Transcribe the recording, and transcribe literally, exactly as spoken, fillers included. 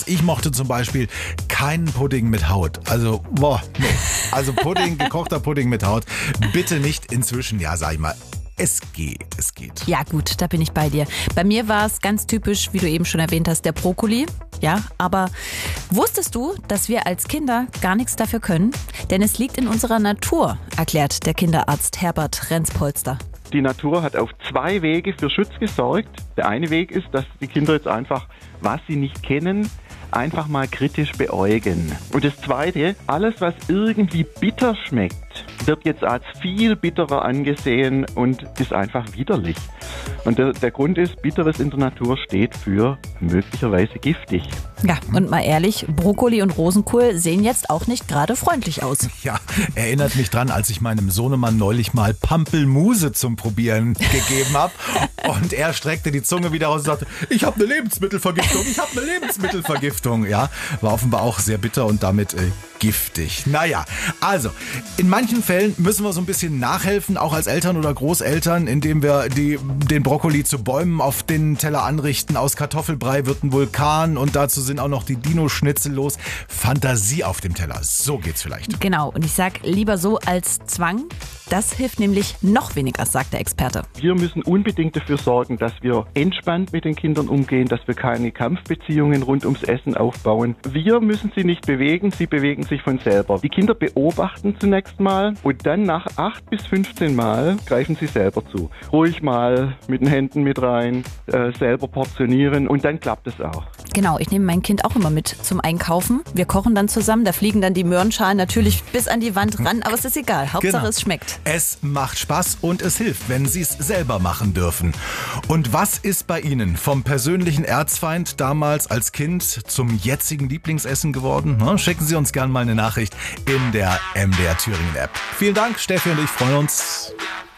Ich mochte zum Beispiel keinen Pudding mit Haut. Also, boah, nee. Also Pudding, gekochter Pudding mit Haut, bitte nicht. Inzwischen, ja, sag ich mal, es geht, es geht. Ja gut, da bin ich bei dir. Bei mir war es ganz typisch, wie du eben schon erwähnt hast, der Brokkoli. Ja, aber wusstest du, dass wir als Kinder gar nichts dafür können? Denn es liegt in unserer Natur, erklärt der Kinderarzt Herbert Renz-Polster. Die Natur hat auf zwei Wege für Schutz gesorgt. Der eine Weg ist, dass die Kinder jetzt einfach, was sie nicht kennen, einfach mal kritisch beäugen. Und das Zweite, alles was irgendwie bitter schmeckt, wird jetzt als viel bitterer angesehen und ist einfach widerlich. Und der, der Grund ist, Bitteres in der Natur steht für möglicherweise giftig. Ja, und mal ehrlich, Brokkoli und Rosenkohl sehen jetzt auch nicht gerade freundlich aus. Ja, erinnert mich dran, als ich meinem Sohnemann neulich mal Pampelmuse zum Probieren gegeben habe. Und er streckte die Zunge wieder aus und sagte, ich habe eine Lebensmittelvergiftung, ich habe eine Lebensmittelvergiftung. Ja, war offenbar auch sehr bitter und damit äh, giftig. Naja, also, in manchen Fällen müssen wir so ein bisschen nachhelfen, auch als Eltern oder Großeltern, indem wir die, den Brokkoli zu Bäumen auf den Teller anrichten. Aus Kartoffelbrei wird ein Vulkan und dazu sind auch noch die Dino-Schnitzel los. Fantasie auf dem Teller, so geht's vielleicht. Genau, und ich sag lieber so als Zwang. Das hilft nämlich noch weniger, sagt der Experte. Wir müssen unbedingt dafür sorgen, dass wir entspannt mit den Kindern umgehen, dass wir keine Kampfbeziehungen rund ums Essen aufbauen. Wir müssen sie nicht bewegen, sie bewegen sich von selber. Die Kinder beobachten zunächst mal und dann nach acht bis fünfzehn Mal greifen sie selber zu. Ruhig mal mit den Händen mit rein, äh, selber portionieren und dann klappt es auch. Genau, ich nehme mein Kind auch immer mit zum Einkaufen. Wir kochen dann zusammen, da fliegen dann die Möhrenschalen natürlich bis an die Wand ran, aber es ist egal. Hauptsache Genau. Es schmeckt. Es macht Spaß und es hilft, wenn Sie es selber machen dürfen. Und was ist bei Ihnen vom persönlichen Erzfeind damals als Kind zum jetzigen Lieblingsessen geworden? Na, schicken Sie uns gerne mal eine Nachricht in der M D R Thüringen App. Vielen Dank, Steffi und ich freuen uns.